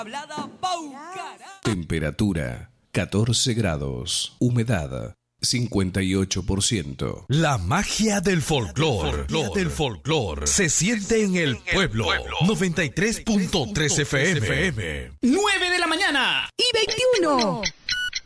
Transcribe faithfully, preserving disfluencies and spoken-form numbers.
Temperatura catorce grados. Humedad cincuenta y ocho por ciento. La magia del folclore, del folclore se siente en el pueblo. noventa y tres punto tres F M. nueve de la mañana y veintiuno.